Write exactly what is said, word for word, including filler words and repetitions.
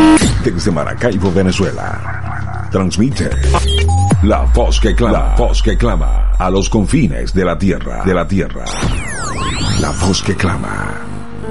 Desde Maracaibo, Venezuela. Transmite La Voz que Clama, La Voz que Clama, a los confines de la tierra, de la tierra. La Voz que Clama.